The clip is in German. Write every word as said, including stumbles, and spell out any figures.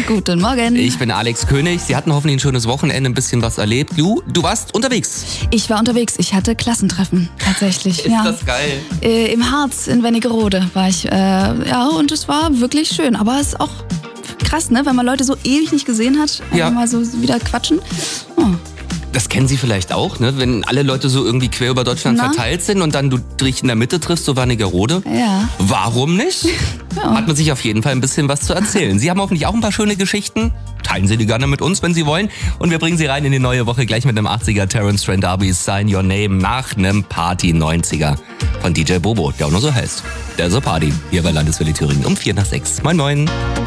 Guten Morgen. Ich bin Alex König. Sie hatten hoffentlich ein schönes Wochenende, ein bisschen was erlebt. Lu, du warst unterwegs. Ich war unterwegs. Ich hatte Klassentreffen, tatsächlich. Ist ja. das geil? Äh, Im Harz in Wernigerode war ich. Äh, ja, und es war wirklich schön. Aber es ist auch krass, ne? Wenn man Leute so ewig nicht gesehen hat, einfach Ja. mal so wieder quatschen. Oh. Das kennen Sie vielleicht auch, ne? Wenn alle Leute so irgendwie quer über Deutschland Na? verteilt sind und dann du dich in der Mitte triffst, so Wernigerode. Ja. Warum nicht? Ja. Hat man sich auf jeden Fall ein bisschen was zu erzählen. Sie haben hoffentlich auch ein paar schöne Geschichten. Teilen Sie die gerne mit uns, wenn Sie wollen. Und wir bringen Sie rein in die neue Woche gleich mit einem achtziger Terence Trent D'Arby Sign Your Name nach einem Party neunziger von D J Bobo, der auch nur so heißt. Der So Party hier bei Landeswelle Thüringen um vier nach sechs. Moin moin.